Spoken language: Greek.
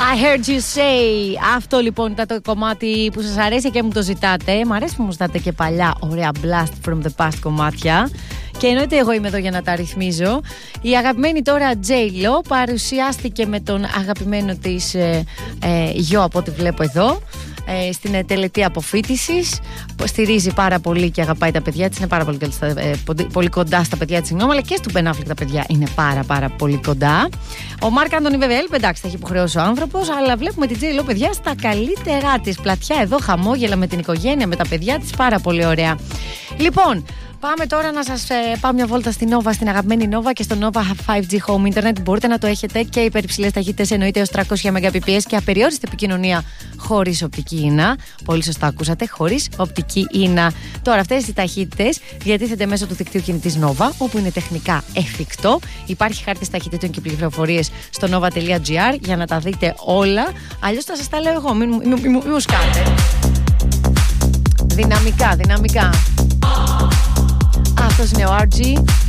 I heard you say. Αυτό λοιπόν ήταν το κομμάτι που σας αρέσει και μου το ζητάτε. Μ' αρέσει που μου ζητάτε και παλιά ωραία blast from the past κομμάτια. Και εννοείται εγώ είμαι εδώ για να τα ρυθμίζω. Η αγαπημένη τώρα J-Lo παρουσιάστηκε με τον αγαπημένο της γιο από ό,τι βλέπω εδώ, στην τελετή αποφοίτησης. Στηρίζει πάρα πολύ και αγαπάει τα παιδιά της. Είναι πάρα πολύ, πολύ κοντά στα παιδιά της, συγγνώμη, αλλά και στον Ben Affleck τα παιδιά είναι πάρα πολύ κοντά. Ο Marc Anthony βέβαια, εντάξει, θα έχει υποχρεώσει ο άνθρωπος, αλλά βλέπουμε την J-Lo, παιδιά, στα καλύτερά της. Πλατιά εδώ, χαμόγελα με την οικογένεια, με τα παιδιά της, πάρα πολύ ωραία. Λοιπόν, πάμε τώρα να σας πάω μια βόλτα στην Nova, στην αγαπημένη Nova και στο Nova 5G Home Internet. Μπορείτε να το έχετε και υπερυψηλές ταχύτητες, εννοείται έως 300 Mbps και απεριόριστη επικοινωνία χωρίς οπτική ίνα. Πολύ σωστά ακούσατε, χωρίς οπτική ίνα. Τώρα, αυτές οι ταχύτητες διατίθενται μέσω του δικτύου κινητής Nova, όπου είναι τεχνικά εφικτό. Υπάρχει χάρτης ταχυτήτων και πληροφορίες στο nova.gr για να τα δείτε όλα. Αλλιώς θα σας τα λέω εγώ, μην μου σκάτε. Δυναμικά. Αυτός είναι ο RG.